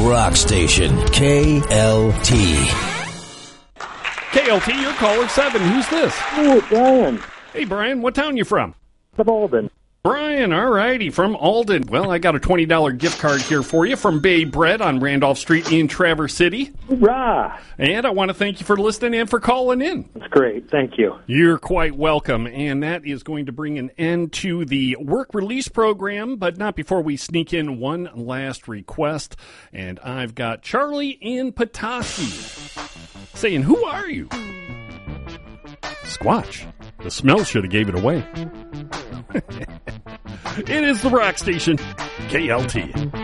rock station, KLT. KLT, you're caller 7. Who's this? Oh, Brian. Hey, Brian, what town you from? From Alden. Brian, all righty, from Alden. Well, I got a $20 gift card here for you from Bay Bread on Randolph Street in Traverse City. Hoorah! And I want to thank you for listening and for calling in. That's great. Thank you. You're quite welcome. And that is going to bring an end to the work release program, but not before we sneak in one last request. And I've got Charlie in Petoskey saying, "Who are you?" Squatch. The smell should have gave it away. It is the rock station, KLT.